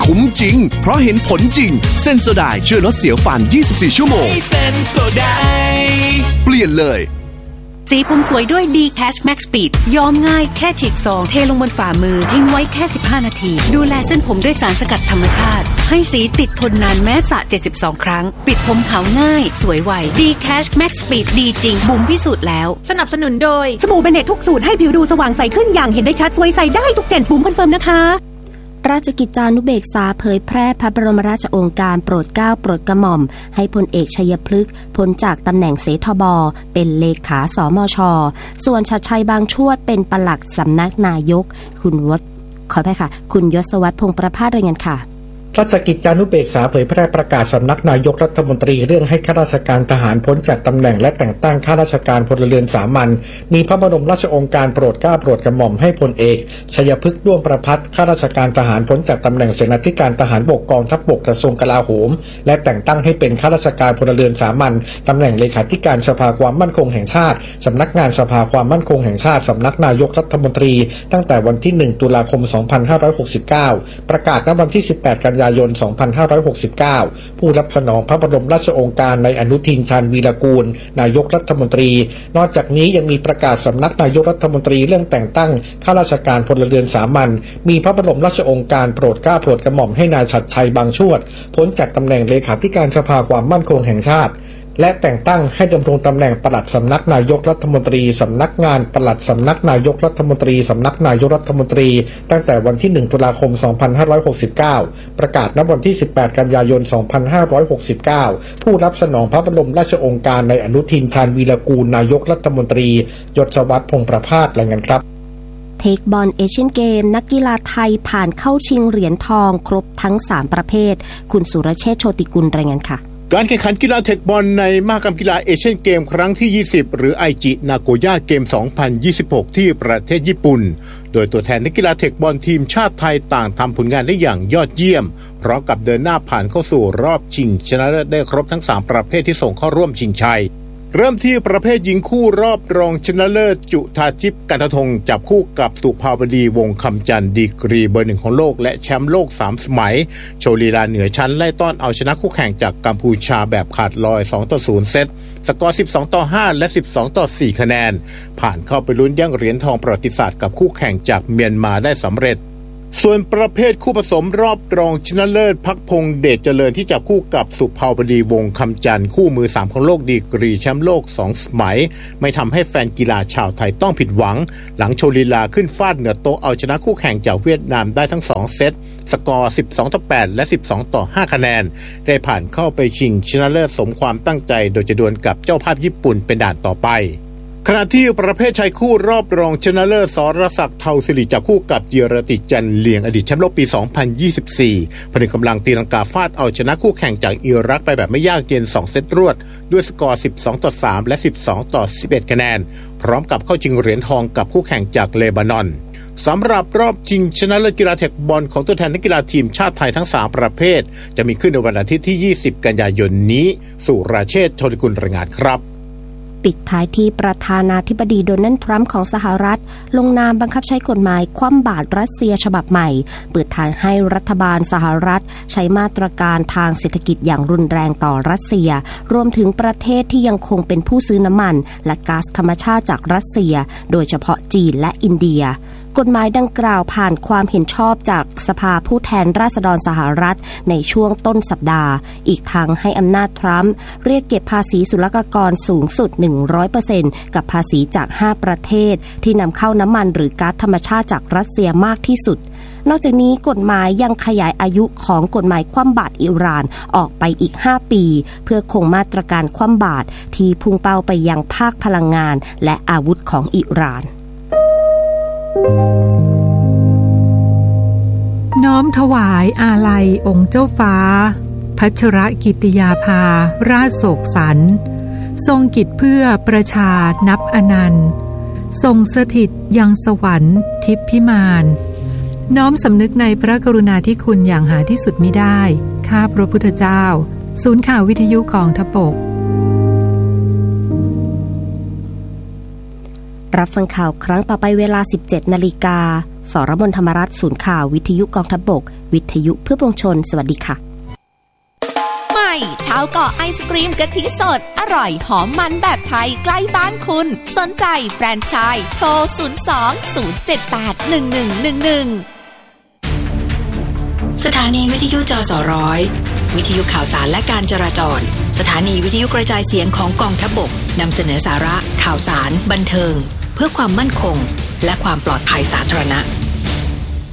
คุ้มจริงเพราะเห็นผลจริงเซนโซไดช่วยลดเสียวฟัน24ชั่วโมงเซนโซไดเปลี่ยนเลยสีผมสวยด้วย D-Cash Max Speed ย้อมง่ายแค่ฉีกซองเทลงบนฝ่ามือทิ้งไว้แค่15นาทีดูแลเส้นผมด้วยสารสกัดธรรมชาติให้สีติดทนนานแม้สระ72ครั้งปิดผมขาวง่ายสวยไว D-Cash Max Speed ดีจริงบุ๋มพิสูจน์แล้วสนับสนุนโดยสบู่เบเนตทุกสูตรให้ผิวดูสว่างใสขึ้นอย่างเห็นได้ชัดสวยใสได้ทุกเจนบุ๋มคอนเฟิร์มนะคะราชกิจจานุเบกษาเผยแพร่พระบรมราชโองการโปรดเกล้าโปรดกระหม่อมให้พลเอกชัยพฤกษ์พ้นจากตำแหน่งเสทบเป็นเลขาสมช.ส่วนชัดชัยบางชวดเป็นปลัดสำนักนายกคุณยศวัฒน์พงษ์ประภาสรายงานค่ะราชกิจจานุเบกษาเผยแพร่ประกาศสำนักนายกรัฐมนตรีเรื่องให้ข้าราชการทหารพ้นจากตำแหน่งและแต่งตั้งข้าราชการพลเรือนสามัญมีพระบรมราชโองการโปรดเกล้าโปรดกระหม่อมให้พลเอกชัยพฤกษ์ด้วงประภัตข้าราชการทหารพ้นจากตำแหน่งเสนาธิการทหารบกกองทัพบกกระทรวงกลาโหมและแต่งตั้งให้เป็นข้าราชการพลเรือนสามัญตำแหน่งเลขาธิการสภาความมั่นคงแห่งชาติสำนักงานสภาความมั่นคงแห่งชาติสำนักนายกรัฐมนตรีตั้งแต่วันที่1ตุลาคม2569ประกาศณวันที่18กันยายน2569ผู้รับสนองพระบรมราชโองการในอนุทินชาญวีรกูลนายกรัฐมนตรีนอกจากนี้ยังมีประกาศสำนักนายกรัฐมนตรีเรื่องแต่งตั้งข้าราชการพลเรือนสามัญมีพระบรมราชโองการโปรดเกล้าโปรดกระหม่อมให้นายชัดชัยบางชวดพ้นจากตำแหน่งเลขาธิการสภาความมั่นคงแห่งชาติและแต่งตั้งให้ดำรงตำแหน่งปลัดสำนักนายกรัฐมนตรีสำนักงานปลัดสำนักนายกรัฐมนตรีสำนักนายกรัฐมนตรีตั้งแต่วันที่1ตุลาคม2569ประกาศณวันที่18กันยายน2569ผู้รับสนองพระบรมราชโองการในอนุทินชาญวีรกูลนายกรัฐมนตรียศวัฒน์พงษ์ประภาสรายงานครับเทคบอลเอเชียนเกมนักกีฬาไทยผ่านเข้าชิงเหรียญทองครบทั้ง3ประเภทคุณสุรเชษฐ์โชติกุลรายงานค่ะการแข่งขันกีฬาเทคบอลในมหกรรมกีฬาเอเชียนเกมครั้งที่20หรือไอจินาโกย่าเกม2026ที่ประเทศญี่ปุ่นโดยตัวแทนนักกีฬาเทคบอลทีมชาติไทยต่างทำผลงานได้อย่างยอดเยี่ยมพร้อมกับเดินหน้าผ่านเข้าสู่รอบชิงชนะเลิศได้ครบทั้ง3ประเภทที่ส่งเข้าร่วมชิงชัยเริ่มที่ประเภทหญิงคู่รอบรองชนะเลิศจุฑาทิพย์กันทธงจับคู่กับสุภาวดีวงศ์คำจันทร์ดีกรีเบอร์1ของโลกและแชมป์โลก3สมัยโชว์ลีลาเหนือชั้นไล่ต้อนเอาชนะคู่แข่งจากกัมพูชาแบบขาดลอย2-0เซตสกอร์12-5และ12-4คะแนนผ่านเข้าไปลุ้นแย่งเหรียญทองประวัติศาสตร์กับคู่แข่งจากเมียนมาได้สำเร็จส่วนประเภทคู่ผสมรอบรองชนะเลิศพักพงษ์เดชเจริญที่จับคู่กับสุภาวดีวงศ์คำจันทร์คู่มือ3ของโลกดีกรีแชมป์โลก2สมัยไม่ทำให้แฟนกีฬาชาวไทยต้องผิดหวังหลังโชว์ลีลาขึ้นฟาดเหนือโต๊ะเอาชนะคู่แข่งจากเวียดนามได้ทั้ง2เซตสกอร์12-8และ12-5คะแนนได้ผ่านเข้าไปชิงชนะเลิศสมความตั้งใจโดยจะดวลกับเจ้าภาพญี่ปุ่นเป็นด่านต่อไปขณะที่ประเภทชายคู่รอบรองชนะเลิศสรศักดิ์เทาศิริจับคู่กับจิรติจันเลียงอดีตแชมป์โลกปี2024ผนึกกำลังตีลังกาฟาดเอาชนะคู่แข่งจากอิรักไปแบบไม่ยากเย็น2เซตรวดด้วยสกอร์12-3และ12-11คะแนนพร้อมกับเข้าชิงเหรียญทองกับคู่แข่งจากเลบานอนสำหรับรอบชิงชนะเลิศกีฬาเทคบอลของตัวแทนนักกีฬาทีมชาติไทยทั้ง3ประเภทจะมีขึ้นในวันอาทิตย์ที่20กันยายนนี้สุรเชษฐ์ โชติกุลรายงานครับปิดท้ายที่ประธานาธิบดีโดนัลด์ทรัมป์ของสหรัฐลงนามบังคับใช้กฎหมายคว่ำบาตรรัสเซียฉบับใหม่เปิดทางให้รัฐบาลสหรัฐใช้มาตรการทางเศรษฐกิจอย่างรุนแรงต่อรัสเซียรวมถึงประเทศที่ยังคงเป็นผู้ซื้อน้ำมันและก๊าซธรรมชาติจากรัสเซียโดยเฉพาะจีนและอินเดียกฎหมายดังกล่าวผ่านความเห็นชอบจากสภาผู้แทนราษฎรสหรัฐในช่วงต้นสัปดาห์อีกทั้งให้อำนาจทรัมป์เรียกเก็บภาษีศุลกากรสูงสุด 100% กับภาษีจาก5ประเทศที่นำเข้าน้ำมันหรือก๊าซธรรมชาติจากรัสเซียมากที่สุดนอกจากนี้กฎหมายยังขยายอายุของกฎหมายคว่ำบาตรอิหร่านออกไปอีก5ปีเพื่อคงมาตรการคว่ำบาตรที่พุ่งเป้าไปยังภาคพลังงานและอาวุธของอิหร่านน้อมถวายอาลัยองค์เจ้าฟ้าพัชรกิติยาภาราชโศกสันต์ทรงกิจเพื่อประชานับอนันต์ทรงสถิตยังสวรรค์ทิพย์พิมานน้อมสำนึกในพระกรุณาธิคุณอย่างหาที่สุดมิได้ข้าพระพุทธเจ้าศูนย์ข่าววิทยุกองทัพบกรับฟังข่าวครั้งต่อไปเวลา 17 นาฬิกา สรมน ธรรมรัตน์ศูนย์ข่าววิทยุกองทัพบกวิทยุเพื่อปวงชนสวัสดีค่ะใหม่ชาวเกาะไอศกรีมกะทิสดอร่อยหอมมันแบบไทยใกล้บ้านคุณสนใจแฟรนไชส์โทร02-078-1111 สถานีวิทยุจสร้อยวิทยุข่าวสารและการจราจรสถานีวิทยุกระจายเสียงของกองทัพบกนำเสนอสาระข่าวสารบันเทิงเพื่อความมั่นคงและความปลอดภัยสาธารณะ